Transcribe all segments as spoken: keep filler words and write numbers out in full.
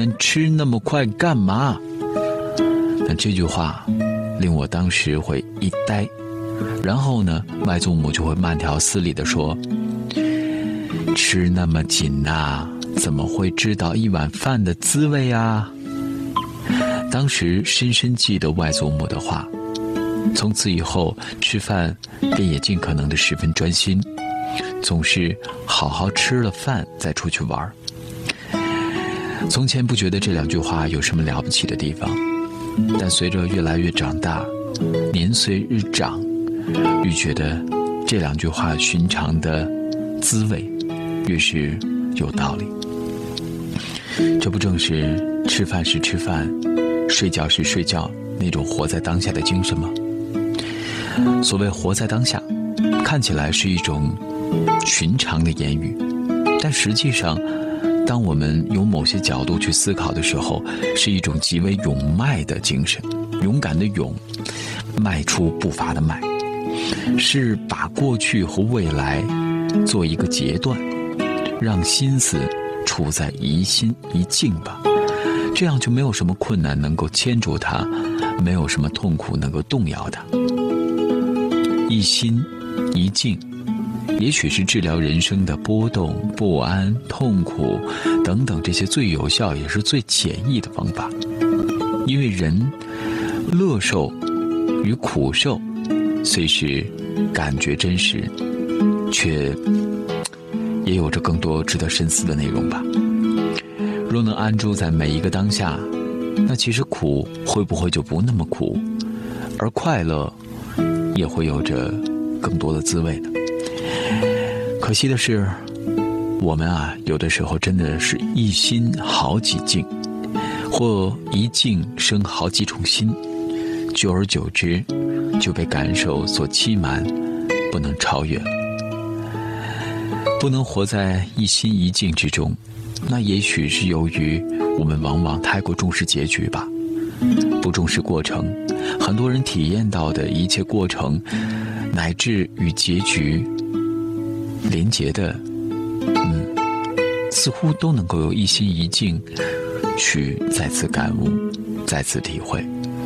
们吃那么快干嘛？但这句话令我当时会一呆，然后呢，外祖母就会慢条斯理地说，吃那么紧啊，怎么会知道一碗饭的滋味啊？当时深深记得外祖母的话，从此以后吃饭便也尽可能的十分专心，总是好好吃了饭再出去玩。从前不觉得这两句话有什么了不起的地方，但随着越来越长大，年岁日长，愈觉得这两句话寻常的滋味越是有道理。这不正是吃饭是吃饭，睡觉是睡觉那种活在当下的精神吗？所谓活在当下，看起来是一种寻常的言语，但实际上当我们由某些角度去思考的时候，是一种极为勇迈的精神。勇敢的勇，迈出步伐的迈，是把过去和未来做一个截断，让心思处在一心一境吧，这样就没有什么困难能够牵住它，没有什么痛苦能够动摇它。一心一境，也许是治疗人生的波动、不安、痛苦等等这些最有效也是最简易的方法。因为人乐受与苦受虽是感觉真实，却也有着更多值得深思的内容吧。若能安住在每一个当下，那其实苦会不会就不那么苦，而快乐也会有着更多的滋味呢？可惜的是，我们啊，有的时候真的是一心好几境，或一境生好几种心，久而久之就被感受所欺瞒，不能超越了。不能活在一心一境之中，那也许是由于我们往往太过重视结局吧，不重视过程。很多人体验到的一切过程乃至与结局连结的，嗯，似乎都能够有一心一境去再次感悟，再次体会。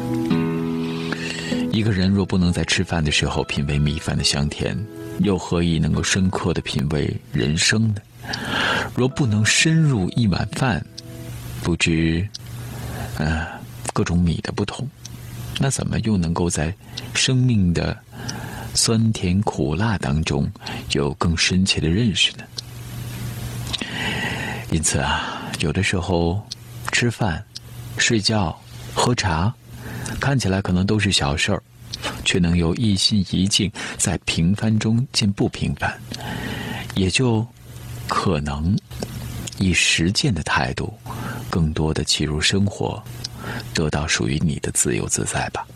一个人若不能在吃饭的时候品味米饭的香甜，又何以能够深刻地品味人生呢？若不能深入一碗饭，不知呃各种米的不同，那怎么又能够在生命的酸甜苦辣当中有更深切的认识呢？因此啊，有的时候吃饭、睡觉、喝茶，看起来可能都是小事儿，却能由一心一境在平凡中见不平凡，也就可能以实践的态度更多的契入生活，得到属于你的自由自在吧。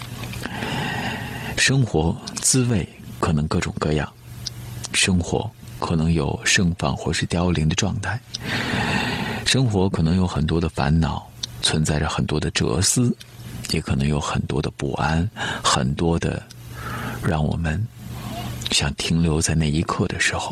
生活滋味可能各种各样，生活可能有盛放或是凋零的状态，生活可能有很多的烦恼，存在着很多的哲思，也可能有很多的不安，很多的让我们想停留在那一刻的时候。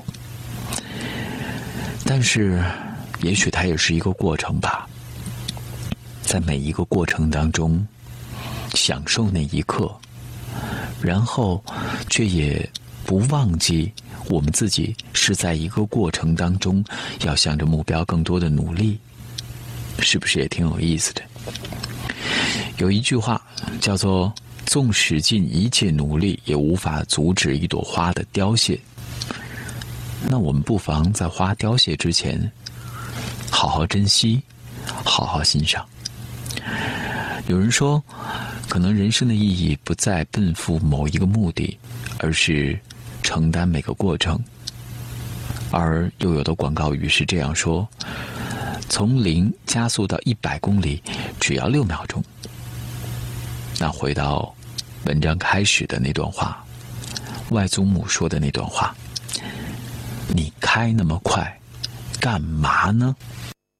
但是也许它也是一个过程吧，在每一个过程当中享受那一刻，然后却也不忘记我们自己是在一个过程当中要向着目标更多的努力，是不是也挺有意思的？有一句话叫做纵使尽一切努力也无法阻止一朵花的凋谢，那我们不妨在花凋谢之前好好珍惜，好好欣赏。有人说，可能人生的意义不在奔赴某一个目的，而是承担每个过程。而又有的广告语是这样说，从零加速到一百公里只要六秒钟。那回到文章开始的那段话，外祖母说的那段话，你开那么快干嘛呢？